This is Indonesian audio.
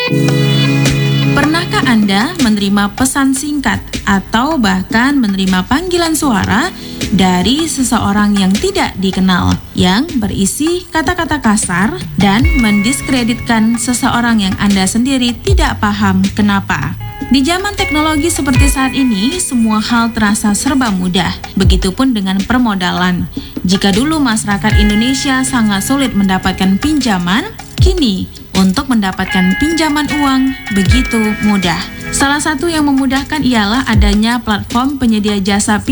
Pernahkah Anda menerima pesan singkat atau bahkan menerima panggilan suara dari seseorang yang tidak dikenal yang berisi kata-kata kasar dan mendiskreditkan seseorang yang Anda sendiri tidak paham kenapa? Di zaman teknologi seperti saat ini, semua hal terasa serba mudah. Begitupun dengan permodalan. Jika dulu masyarakat Indonesia sangat sulit mendapatkan pinjaman, kini untuk mendapatkan pinjaman uang begitu mudah. Salah satu yang memudahkan ialah adanya platform penyedia jasa